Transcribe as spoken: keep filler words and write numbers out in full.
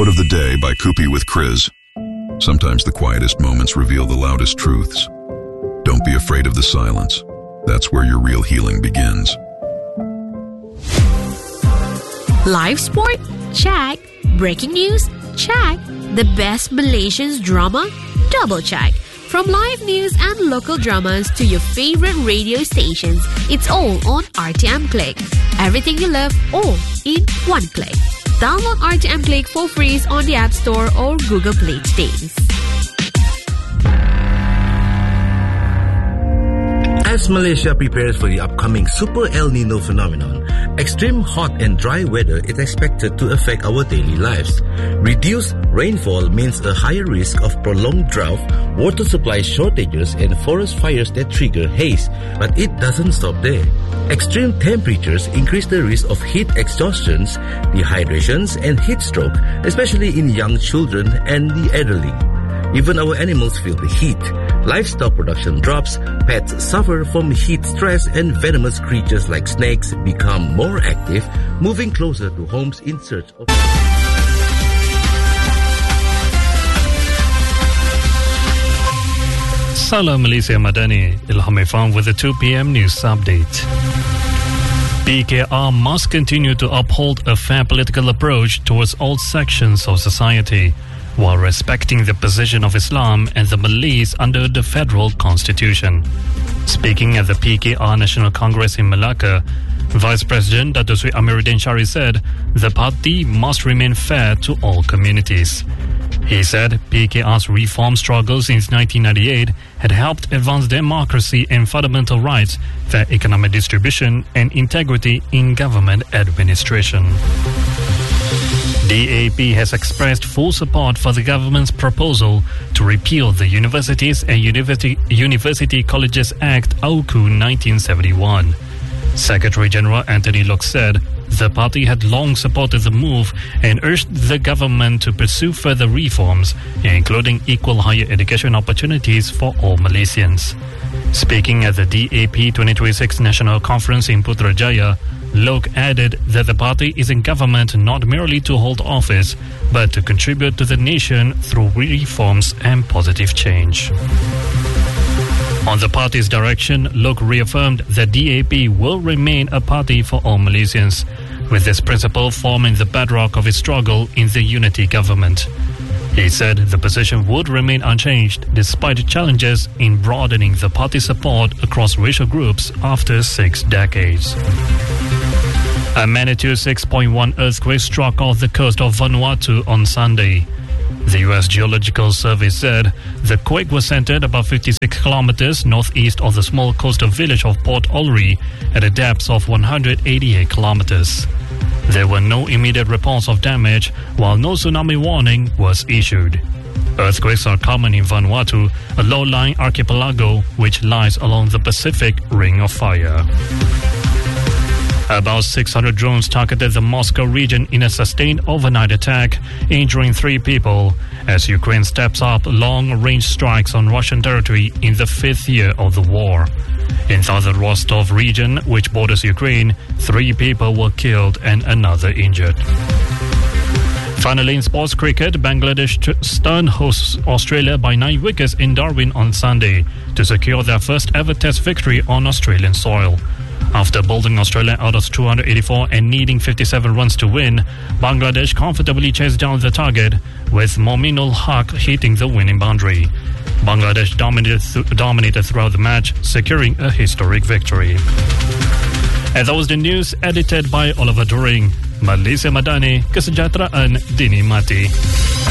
Quote of the day by Kupi with Chris. Sometimes the quietest moments reveal the loudest truths. Don't be afraid of the silence. That's where your real healing begins. Live sport? Check. Breaking news? Check. The best Malaysian drama? Double check. From live news and local dramas to your favorite radio stations, it's all on R T M Click. Everything you love, all in one click. Download R T M Click for free on the App Store or Google Play today. As Malaysia prepares for the upcoming Super El Nino phenomenon, extreme hot and dry weather is expected to affect our daily lives. Reduced rainfall means a higher risk of prolonged drought, water supply shortages, and forest fires that trigger haze. But it doesn't stop there. Extreme temperatures increase the risk of heat exhaustions, dehydrations, and heat stroke, especially in young children and the elderly. Even our animals feel the heat. Livestock production drops, pets suffer from heat stress, and venomous creatures like snakes become more active, moving closer to homes in search of... Salam Malaysia Madani, Ilham Irfan with the two p.m. news update. P K R must continue to uphold a fair political approach towards all sections of society, while respecting the position of Islam and the Malays under the federal constitution. Speaking at the P K R National Congress in Malacca, Vice President Dato' Sri Amiruddin Shari said the party must remain fair to all communities. He said P K R's reform struggle since nineteen ninety-eight had helped advance democracy and fundamental rights, fair economic distribution, and integrity in government administration. D A P has expressed full support for the government's proposal to repeal the Universities and University, University Colleges Act A U K U nineteen seventy-one. Secretary General Anthony Locke said the party had long supported the move and urged the government to pursue further reforms, including equal higher education opportunities for all Malaysians. Speaking at the D A P twenty twenty-six National Conference in Putrajaya, Locke added that the party is in government not merely to hold office, but to contribute to the nation through reforms and positive change. On the party's direction, Locke reaffirmed that D A P will remain a party for all Malaysians, with this principle forming the bedrock of its struggle in the unity government. He said the position would remain unchanged despite challenges in broadening the party support across racial groups after six decades. A magnitude six point one earthquake struck off the coast of Vanuatu on Sunday. The U S Geological Survey said the quake was centered about fifty-six kilometers northeast of the small coastal village of Port Olry at a depth of one hundred eighty-eight kilometers. There were no immediate reports of damage, while no tsunami warning was issued. Earthquakes are common in Vanuatu, a low-lying archipelago which lies along the Pacific Ring of Fire. About six hundred drones targeted the Moscow region in a sustained overnight attack, injuring three people, as Ukraine steps up long-range strikes on Russian territory in the fifth year of the war. In southern Rostov region, which borders Ukraine, three people were killed and another injured. Finally, in sports cricket, Bangladesh stunned hosts Australia by nine wickets in Darwin on Sunday to secure their first ever Test victory on Australian soil. After bowling Australia out of two hundred eighty-four and needing fifty-seven runs to win, Bangladesh comfortably chased down the target, with Mominul Haq hitting the winning boundary. Bangladesh dominated, th- dominated throughout the match, securing a historic victory. And that was the news edited by Oliver During. Malaysia Madani, kesejahteraan dinikmati.